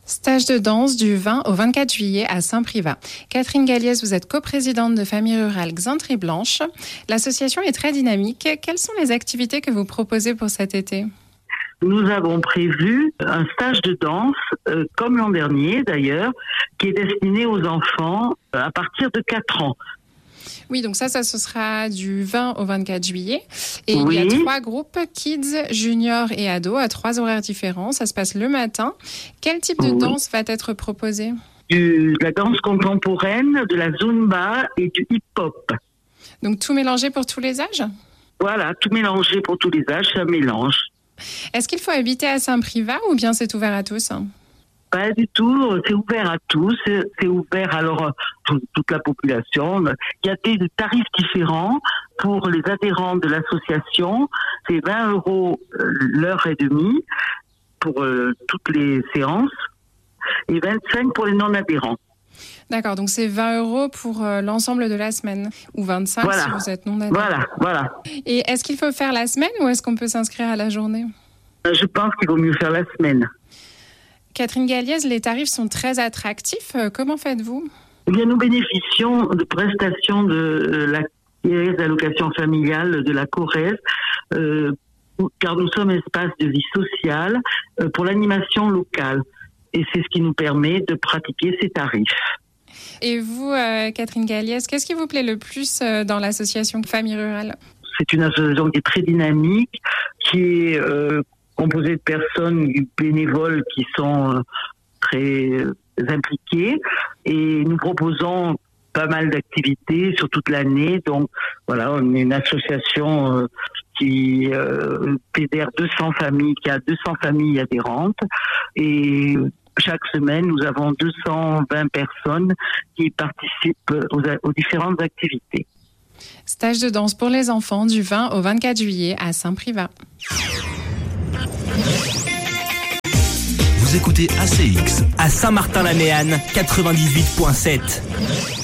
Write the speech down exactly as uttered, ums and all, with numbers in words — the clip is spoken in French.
Stage de danse du vingt au vingt-quatre juillet à Saint-Privat. Catherine Galliès, vous êtes coprésidente de Famille Rurale Xantry Blanche. L'association est très dynamique. Quelles sont les activités que vous proposez pour cet été ? Nous avons prévu un stage de danse, euh, comme l'an dernier d'ailleurs, qui est destiné aux enfants à partir de quatre ans. Oui, donc ça, ça ce sera du vingt au vingt-quatre juillet. Et oui. Il y a trois groupes, kids, juniors et ados, à trois horaires différents. Ça se passe le matin. Quel type de oui. danse va être proposé ? Du, de la danse contemporaine, de la zumba et du hip-hop. Donc tout mélangé pour tous les âges ? Voilà, tout mélangé pour tous les âges, c'est un mélange. Est-ce qu'il faut habiter à Saint-Privat ou bien c'est ouvert à tous ? Pas du tout, c'est ouvert à tous, c'est ouvert alors à toute la population. Il y a des tarifs différents pour les adhérents de l'association. C'est vingt euros l'heure et demie pour euh, toutes les séances et vingt-cinq pour les non-adhérents. D'accord, donc c'est vingt euros pour euh, l'ensemble de la semaine ou vingt-cinq voilà. si vous êtes non-adhérent. Voilà, voilà. Et est-ce qu'il faut faire la semaine ou est-ce qu'on peut s'inscrire à la journée ? Je pense qu'il vaut mieux faire la semaine. Catherine Galliès, les tarifs sont très attractifs. Comment faites-vous ? Eh bien, nous bénéficions de prestations de la caisse d'allocation familiale de la Corrèze, euh, car nous sommes espace de vie sociale euh, pour l'animation locale. Et c'est ce qui nous permet de pratiquer ces tarifs. Et vous, euh, Catherine Galliès, qu'est-ce qui vous plaît le plus euh, dans l'association Famille Rurale ? C'est une association qui est très dynamique, qui est euh, composée de personnes bénévoles qui sont euh, très euh, impliquées. Et nous proposons pas mal d'activités sur toute l'année. Donc voilà, on est une association euh, qui euh, fédère deux cents familles, qui a deux cents familles adhérentes. Et chaque semaine, nous avons deux cent vingt personnes qui participent aux, aux différentes activités. Stage de danse pour les enfants du vingt au vingt-quatre juillet à Saint-Privat. Vous écoutez A C X à Saint-Martin-la-Méanne quatre-vingt-dix-huit virgule sept.